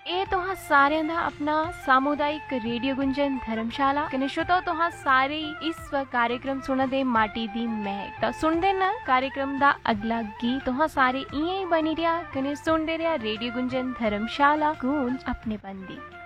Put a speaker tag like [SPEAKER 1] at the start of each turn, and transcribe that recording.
[SPEAKER 1] ਇਹ ਤੁਹਾਂ ਸਾਰਿਆਂ ਦਾ ਆਪਣਾ सामुदायिक रेडियो गुंजन धर्मशाला कने श्रोताओ तुहां सारे इस कार्यक्रम सुना दे माटी दी महक तो सुनदे ना कार्यक्रम दा अगला गीत तुहां सारे इयां ही बनी रिया कने सुनदे रिया रेडियो गुंजन धर्मशाला गूंज अपने बंदी।